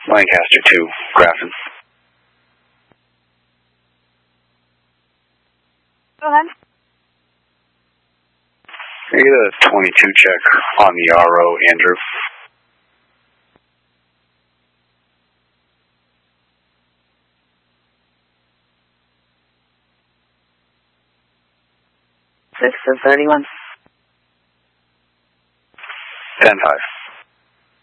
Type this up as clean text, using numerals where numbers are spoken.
Lancaster 2, Grafton. Go ahead. Can I get a 22 check on the RO, Andrew? Six to 31. 10-5.